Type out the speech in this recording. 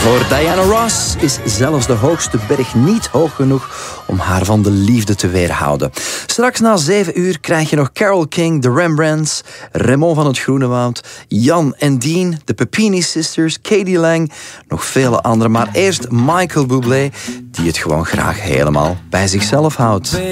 Voor Diana Ross is zelfs de hoogste berg niet hoog genoeg om haar van de liefde te weerhouden. Straks na 7 uur krijg je nog Carole King, de Rembrandts, Raymond van het Groenewoud, Jan en Dean, de Pepini Sisters, Katie Lang, nog vele anderen. Maar eerst Michael Bublé, die het gewoon graag helemaal bij zichzelf houdt.